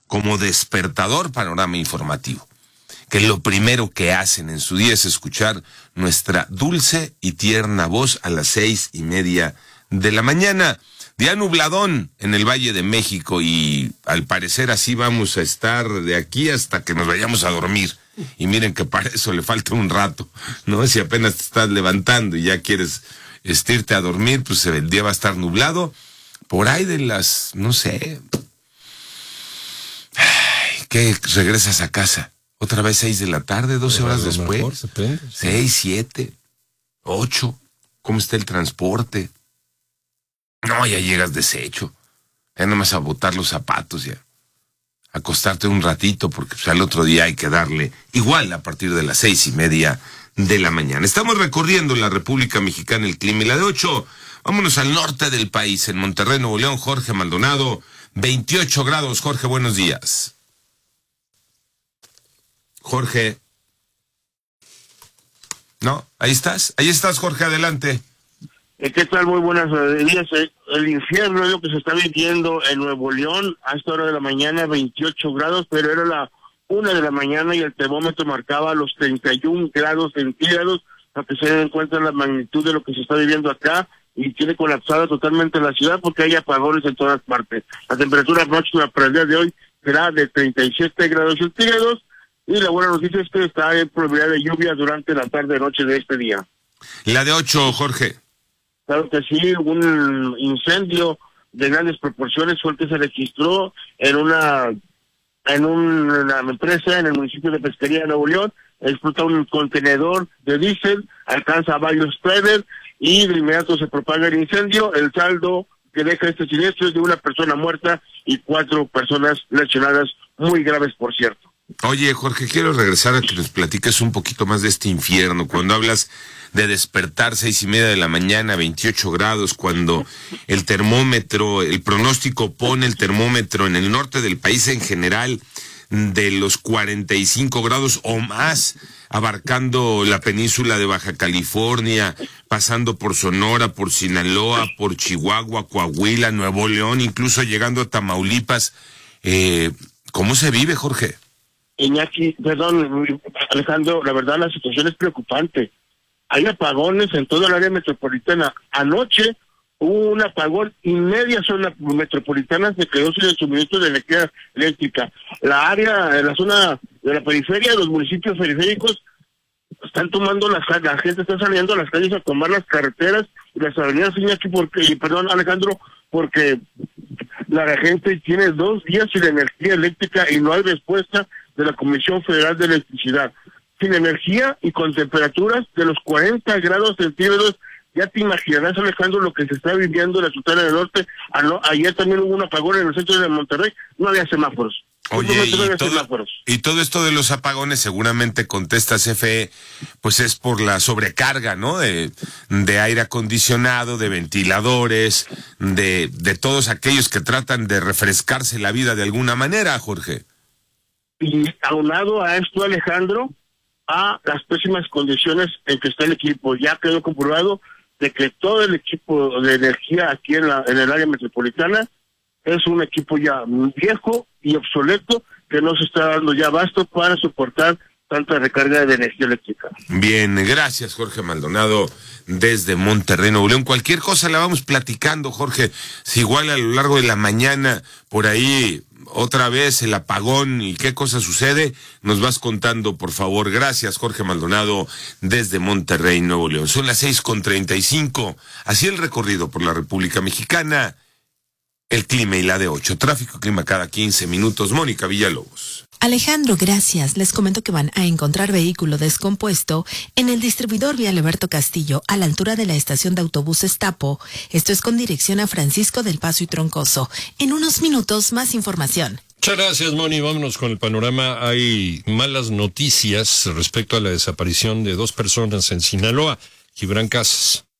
como despertador panorama informativo, que lo primero que hacen en su día es escuchar nuestra dulce y tierna voz a las 6:30 de la mañana. Día nubladón en el Valle de México y al parecer así vamos a estar de aquí hasta que nos vayamos a dormir. Y miren que para eso le falta un rato, ¿no? Si apenas te estás levantando y ya quieres irte a dormir, pues el día va a estar nublado. Por ahí de las, no sé, ¿qué regresas a casa? Otra vez 6 de la tarde, 12 horas después. Mejor, depende, sí. 6, 7, 8. ¿Cómo está el transporte? No, ya llegas deshecho. Ya nomás a botar los zapatos, ya. Acostarte un ratito, porque pues, al otro día hay que darle igual a partir de las 6:30 de la mañana. Estamos recorriendo la República Mexicana, el clima y la de 8. Vámonos al norte del país, en Monterrey, Nuevo León. Jorge Maldonado, 28 grados. Jorge, buenos días. Jorge. No, ahí estás, Jorge, adelante. ¿Qué tal? Muy buenos días. El infierno es lo que se está viviendo en Nuevo León a esta hora de la mañana, 28 grados, pero era la 1 de la mañana y el termómetro marcaba los 31 grados centígrados, para que se den cuenta la magnitud de lo que se está viviendo acá, y tiene colapsada totalmente la ciudad porque hay apagones en todas partes. La temperatura máxima para el día de hoy será de 37 grados centígrados, y la buena noticia es que está en probabilidad de lluvia durante la tarde-noche de este día. La de 8, Jorge. Claro que sí, un incendio de grandes proporciones fue el que se registró en una empresa en el municipio de Pesquería de Nuevo León. Explota un contenedor de diésel, alcanza varios trailers y de inmediato se propaga el incendio. El saldo que deja este siniestro es de una persona muerta y 4 personas lesionadas, muy graves por cierto. Oye, Jorge, quiero regresar a que nos platiques un poquito más de este infierno. Cuando hablas de despertar 6:30 de la mañana, 28 grados, cuando el termómetro, el pronóstico pone el termómetro en el norte del país en general de los 45 grados o más, abarcando la península de Baja California, pasando por Sonora, por Sinaloa, por Chihuahua, Coahuila, Nuevo León, incluso llegando a Tamaulipas. ¿Cómo se vive, Jorge? Alejandro, la verdad la situación es preocupante. Hay apagones en toda el área metropolitana. Anoche hubo un apagón y media zona metropolitana se quedó sin el suministro de energía eléctrica. La zona de la periferia, los municipios periféricos están tomando la gente está saliendo a las calles a tomar las carreteras y las avenidas, Alejandro, porque la gente tiene 2 días sin energía eléctrica y no hay respuesta de la Comisión Federal de Electricidad. Sin energía y con temperaturas de los 40 grados centígrados, ya te imaginarás, Alejandro, lo que se está viviendo en la Sultana del Norte. Ayer también hubo un apagón en el centro de Monterrey, no había semáforos. Oye, y todo esto de los apagones, seguramente contesta CFE, pues es por la sobrecarga, ¿no? De aire acondicionado, de ventiladores, de todos aquellos que tratan de refrescarse la vida de alguna manera, Jorge. Y aunado a esto, Alejandro, a las pésimas condiciones en que está el equipo. Ya quedó comprobado de que todo el equipo de energía aquí en el área metropolitana es un equipo ya viejo y obsoleto que no se está dando ya abasto para soportar tanta recarga de energía eléctrica. Bien, gracias Jorge Maldonado desde Monterrey, Nuevo León. Cualquier cosa la vamos platicando, Jorge. Si igual a lo largo de la mañana por ahí otra vez el apagón y qué cosa sucede, nos vas contando, por favor. Gracias, Jorge Maldonado, desde Monterrey, Nuevo León. Son las 6:35. Así el recorrido por la República Mexicana. El clima y la de 8. Tráfico y clima cada 15 minutos. Mónica Villalobos. Alejandro, gracias. Les comento que van a encontrar vehículo descompuesto en el distribuidor Vial Alberto Castillo, a la altura de la estación de autobuses Tapo. Esto es con dirección a Francisco del Paso y Troncoso. En unos minutos, más información. Muchas gracias, Moni. Vámonos con el panorama. Hay malas noticias respecto a la desaparición de 2 personas en Sinaloa. Gibran Casas.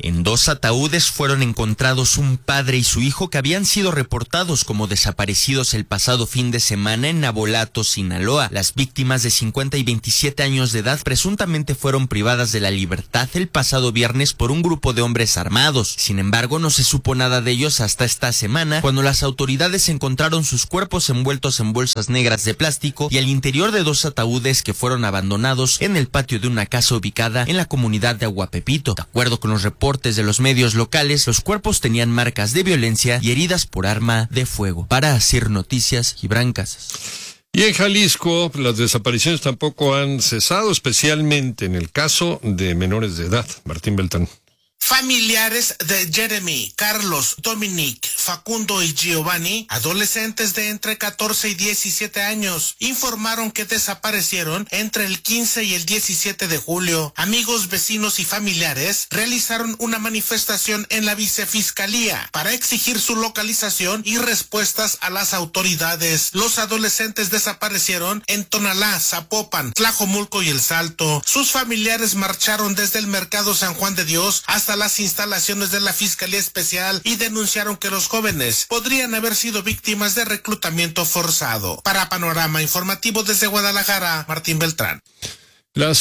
En 2 ataúdes fueron encontrados un padre y su hijo que habían sido reportados como desaparecidos el pasado fin de semana en Navolato, Sinaloa. Las víctimas de 50 y 27 años de edad presuntamente fueron privadas de la libertad el pasado viernes por un grupo de hombres armados. Sin embargo, no se supo nada de ellos hasta esta semana, cuando las autoridades encontraron sus cuerpos envueltos en bolsas negras de plástico y al interior de 2 ataúdes que fueron abandonados en el patio de una casa ubicada en la comunidad de Aguapepito. De acuerdo con los reportes de los medios locales, los cuerpos tenían marcas de violencia y heridas por arma de fuego. Para Asir Noticias, Gibran Casas. Y en Jalisco, las desapariciones tampoco han cesado, especialmente en el caso de menores de edad. Martín Beltrán. Familiares de Jeremy, Carlos, Dominic, Facundo y Giovanni, adolescentes de entre 14 y 17 años, informaron que desaparecieron entre el 15 y el 17 de julio. Amigos, vecinos y familiares realizaron una manifestación en la vicefiscalía para exigir su localización y respuestas a las autoridades. Los adolescentes desaparecieron en Tonalá, Zapopan, Tlajomulco y El Salto. Sus familiares marcharon desde el Mercado San Juan de Dios hasta las instalaciones de la Fiscalía Especial y denunciaron que los jóvenes podrían haber sido víctimas de reclutamiento forzado. Para Panorama Informativo desde Guadalajara, Martín Beltrán. Las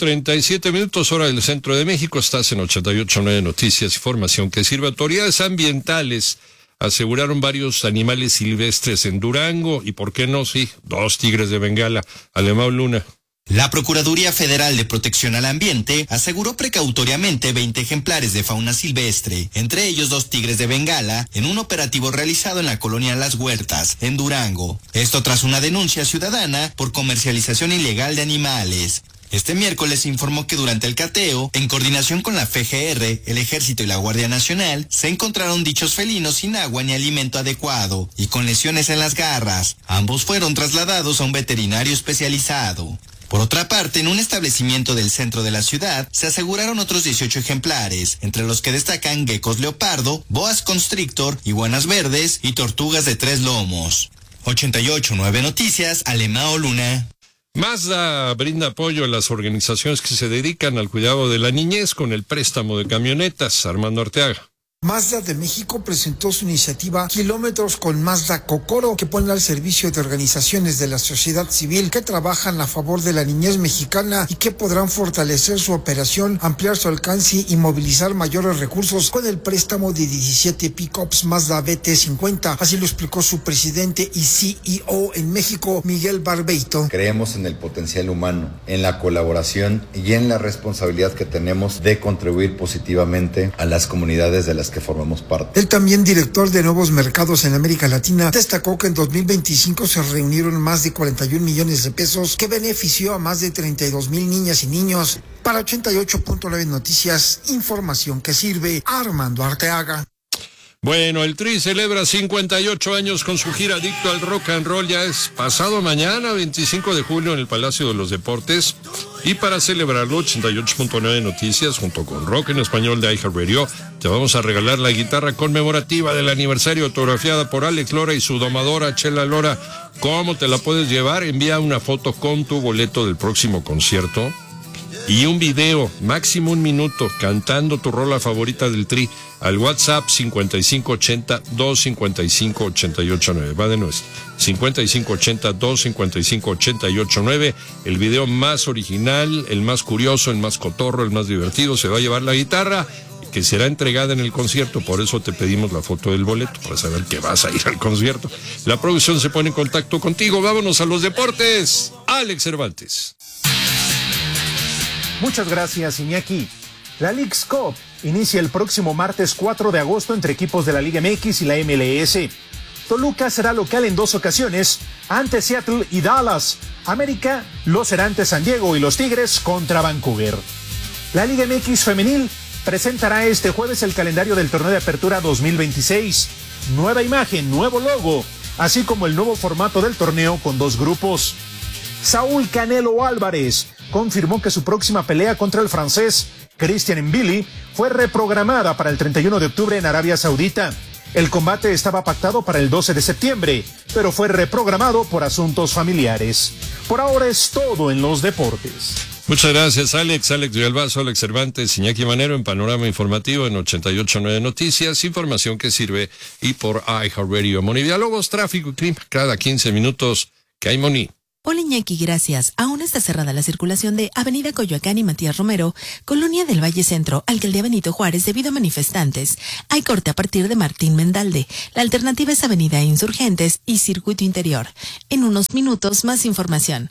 6:37 hora del centro de México. Estás en 88.9 Noticias, información que sirve. Autoridades ambientales aseguraron varios animales silvestres en Durango y, ¿por qué no? Sí, 2 tigres de Bengala. Alemão Luna. La Procuraduría Federal de Protección al Ambiente aseguró precautoriamente 20 ejemplares de fauna silvestre, entre ellos 2 tigres de Bengala, en un operativo realizado en la colonia Las Huertas, en Durango. Esto tras una denuncia ciudadana por comercialización ilegal de animales. Este miércoles se informó que durante el cateo, en coordinación con la FGR, el Ejército y la Guardia Nacional, se encontraron dichos felinos sin agua ni alimento adecuado y con lesiones en las garras. Ambos fueron trasladados a un veterinario especializado. Por otra parte, en un establecimiento del centro de la ciudad, se aseguraron otros 18 ejemplares, entre los que destacan geckos leopardo, boas constrictor, iguanas verdes y tortugas de 3 lomos. 88.9 Noticias, Alemão Luna. Mazda brinda apoyo a las organizaciones que se dedican al cuidado de la niñez con el préstamo de camionetas. Armando Arteaga. Mazda de México presentó su iniciativa Kilómetros con Mazda Kokoro, que pone al servicio de organizaciones de la sociedad civil que trabajan a favor de la niñez mexicana y que podrán fortalecer su operación, ampliar su alcance y movilizar mayores recursos con el préstamo de 17 pickups Mazda BT50. Así lo explicó su presidente y CEO en México, Miguel Barbeito. Creemos en el potencial humano, en la colaboración y en la responsabilidad que tenemos de contribuir positivamente a las comunidades de las que formamos parte. El también director de nuevos mercados en América Latina destacó que en 2025 se reunieron más de 41 millones de pesos que benefició a más de 32,000 niñas y niños. Para 88.9 Noticias, información que sirve. Armando Arteaga. Bueno, el Tri celebra 58 años con su gira Adicto al Rock and Roll. Ya es pasado mañana, 25 de julio, en el Palacio de los Deportes. Y para celebrarlo, 88.9 Noticias, junto con Rock en Español de iHeartRadio, te vamos a regalar la guitarra conmemorativa del aniversario, autografiada por Alex Lora y su domadora Chela Lora. ¿Cómo te la puedes llevar? Envía una foto con tu boleto del próximo concierto y un video, máximo 1 minuto, cantando tu rola favorita del Tri, al WhatsApp 5580-255-889. Va de nuevo, 5580-255-889. El video más original, el más curioso, el más cotorro, el más divertido, se va a llevar la guitarra, que será entregada en el concierto. Por eso te pedimos la foto del boleto, para saber que vas a ir al concierto. La producción se pone en contacto contigo. Vámonos a los deportes. Alex Cervantes. Muchas gracias, Iñaki. La Leagues Cup inicia el próximo martes 4 de agosto entre equipos de la Liga MX y la MLS. Toluca será local en 2 ocasiones, ante Seattle y Dallas. América lo será ante San Diego y los Tigres contra Vancouver. La Liga MX femenil presentará este jueves el calendario del torneo de apertura 2026. Nueva imagen, nuevo logo, así como el nuevo formato del torneo con 2 grupos. Saúl Canelo Álvarez confirmó que su próxima pelea contra el francés Christian Mbili fue reprogramada para el 31 de octubre en Arabia Saudita. El combate estaba pactado para el 12 de septiembre, pero fue reprogramado por asuntos familiares. Por ahora es todo en los deportes. Muchas gracias, Alex Villalbazo, Alex Cervantes, Iñaki Manero en Panorama Informativo en 88.9 Noticias, información que sirve y por iHeartRadio. Moni, diálogos, tráfico y clima, cada 15 minutos. ¿Qué hay, Moni? Hola Iñaki, gracias. Aún está cerrada la circulación de Avenida Coyoacán y Matías Romero, Colonia del Valle Centro, Alcaldía Benito Juárez, debido a manifestantes. Hay corte a partir de Martín Mendalde. La alternativa es Avenida Insurgentes y Circuito Interior. En unos minutos, más información.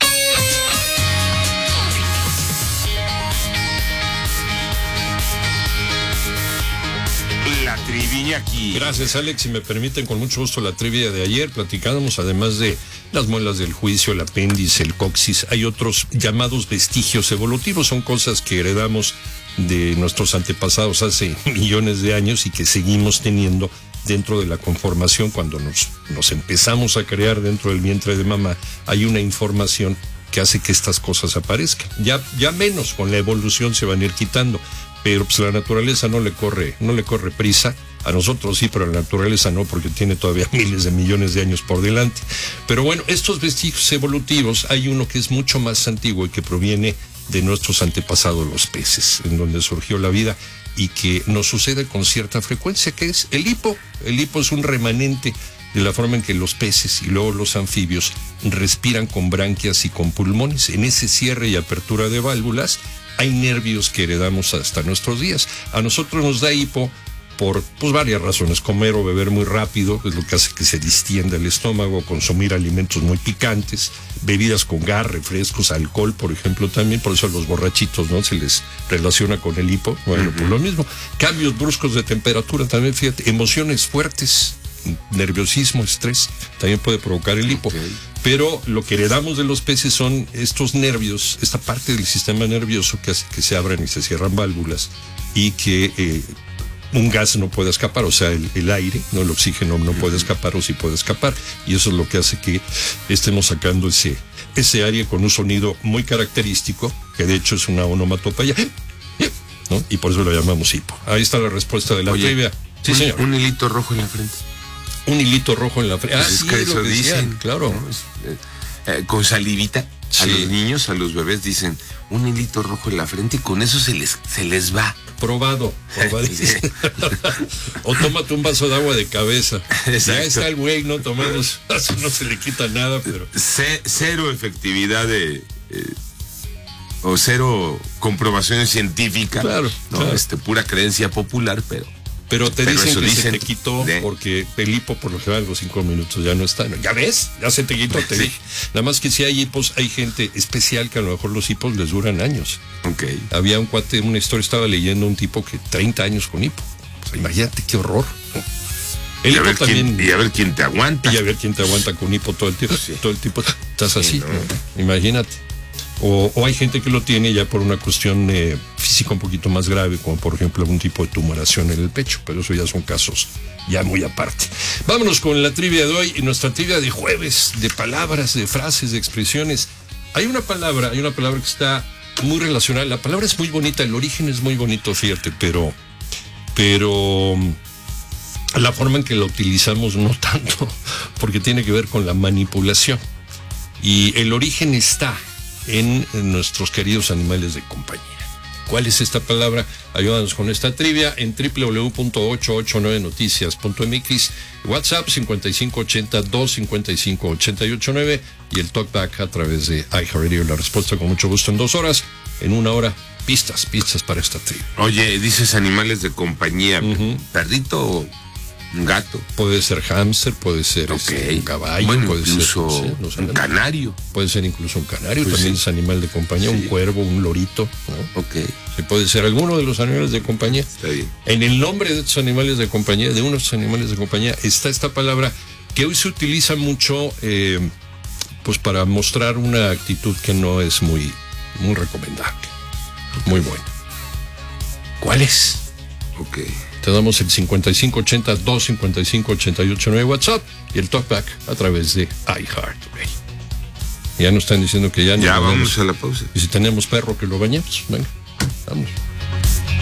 La trivia aquí. Gracias, Alex. Si me permiten, con mucho gusto la trivia de ayer. Platicábamos, además de las muelas del juicio, el apéndice, el coxis, hay otros llamados vestigios evolutivos. Son cosas que heredamos de nuestros antepasados hace millones de años y que seguimos teniendo dentro de la conformación. Cuando nos empezamos a crear dentro del vientre de mamá, hay una información que hace que estas cosas aparezcan. Ya menos, con la evolución se van a ir quitando. Pero pues la naturaleza no le corre prisa. A nosotros sí, pero a la naturaleza no, porque tiene todavía miles de millones de años por delante. Pero bueno, estos vestigios evolutivos, hay uno que es mucho más antiguo y que proviene de nuestros antepasados, los peces, en donde surgió la vida y que nos sucede con cierta frecuencia, que es el hipo. El hipo es un remanente de la forma en que los peces y luego los anfibios respiran con branquias y con pulmones. En ese cierre y apertura de válvulas hay nervios que heredamos hasta nuestros días. A nosotros nos da hipo por varias razones. Comer o beber muy rápido es lo que hace que se distienda el estómago, consumir alimentos muy picantes, bebidas con gas, refrescos, alcohol, por ejemplo, también. Por eso a los borrachitos, ¿no?, se les relaciona con el hipo. Bueno, pues lo mismo. Cambios bruscos de temperatura también, fíjate. Emociones fuertes, nerviosismo, estrés, también puede provocar el hipo. Okay. Pero lo que heredamos de los peces son estos nervios, esta parte del sistema nervioso que hace que se abran y se cierran válvulas y que un gas no puede escapar, o sea, el aire, no el oxígeno no puede escapar, o sí puede escapar, y eso es lo que hace que estemos sacando ese aire con un sonido muy característico, que de hecho es una onomatopeya, ¿no? Y por eso lo llamamos hipo. Ahí está la respuesta de la trivia. Sí, señor. Un hilito rojo en la frente. Un hilito rojo en la frente. Pues es que eso dicen, claro. ¿No? Con salivita, a los niños, a los bebés dicen un hilito rojo en la frente y con eso se les va. Probado. O tómate un vaso de agua de cabeza. Exacto. Ya está el güey, no tomando, no se le quita nada, pero cero efectividad o cero comprobación científica. Claro, ¿no? Claro. Pura creencia popular, pero te dicen que se te quitó porque el hipo por lo general a los 5 minutos ya no está. ¿Ya ves? Ya se te quitó, te dije. Nada más que si hay hipos, hay gente especial que a lo mejor los hipos les duran años. Okay. Había un cuate, una historia, estaba leyendo un tipo que 30 años con hipo. O sea, imagínate qué horror. El hipo también. Y a ver quién te aguanta. Y a ver quién te aguanta con hipo todo el tiempo. Sí. Todo el tiempo estás así. ¿No? Imagínate. O hay gente que lo tiene ya por una cuestión física un poquito más grave, como por ejemplo algún tipo de tumoración en el pecho, pero eso ya son casos ya muy aparte. Vámonos con la trivia de hoy y nuestra trivia de jueves, de palabras, de frases, de expresiones. Hay una palabra que está muy relacionada. La palabra es muy bonita, el origen es muy bonito, fíjate, pero la forma en que la utilizamos no tanto, porque tiene que ver con la manipulación. Y el origen está en nuestros queridos animales de compañía. ¿Cuál es esta palabra? Ayúdanos con esta trivia en www.889noticias.mx, WhatsApp 5580-255-889 y el talkback a través de iHeartRadio. La respuesta con mucho gusto en 2 horas. En 1 hora, pistas para esta trivia. Oye, dices animales de compañía, ¿perrito o un gato? Puede ser hámster, puede ser un caballo, bueno, puede incluso ser un canario. Puede ser incluso un canario, pues también es animal de compañía, un cuervo, un lorito, ¿no? Se puede ser alguno de los animales de compañía. Está bien. En el nombre de estos animales de compañía, de unos animales de compañía, está esta palabra que hoy se utiliza mucho pues para mostrar una actitud que no es muy recomendable. Muy buena. ¿Cuál es? Te damos el 5580-255-889 WhatsApp y el talkback a través de iHeartRadio. Ya nos están diciendo que ya vamos a la pausa. Y si tenemos perro que lo bañemos, venga, vamos.